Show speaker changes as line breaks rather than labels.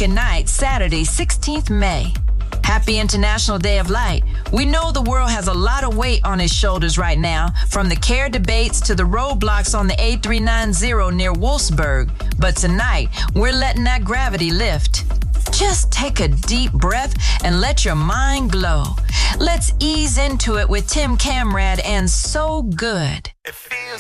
o'clock at night, Saturday, 16th May. Happy International Day of Light. We know the world has a lot of weight on its shoulders right now, from the CARE debates to the roadblocks on the A390 near Wolfsburg. But tonight, we're letting that gravity lift. Just take a deep breath and let your mind glow. Let's ease into it with Tim Kamrad and So Good.
It feels